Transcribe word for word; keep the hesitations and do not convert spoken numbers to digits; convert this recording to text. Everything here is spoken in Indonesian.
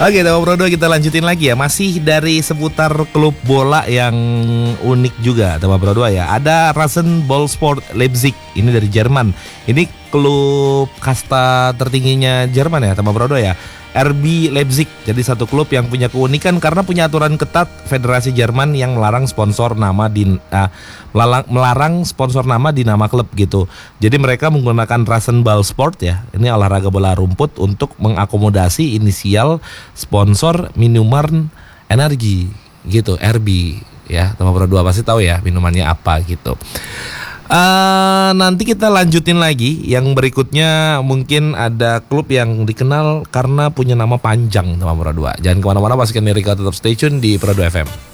Oke, Tema Pro dua kita lanjutin lagi ya. Masih dari seputar klub bola yang unik juga Tema Pro dua ya. Ada Rasenballsport Leipzig, ini dari Jerman. Ini klub kasta tertingginya Jerman ya Tema Pro dua ya. R B Leipzig jadi satu klub yang punya keunikan karena punya aturan ketat Federasi Jerman yang melarang sponsor nama di uh, melarang, melarang sponsor nama di nama klub gitu. Jadi mereka menggunakan Rasenballsport ya. Ini olahraga bola rumput untuk mengakomodasi inisial sponsor minuman energi gitu, R B ya. Tema Pro dua pasti tahu ya minumannya apa gitu. Uh, nanti kita lanjutin lagi. Yang berikutnya mungkin ada klub yang dikenal karena punya nama panjang Tema Pro dua. Jangan kemana-mana, pastikan Erika tetap stay tune di Pro dua F M.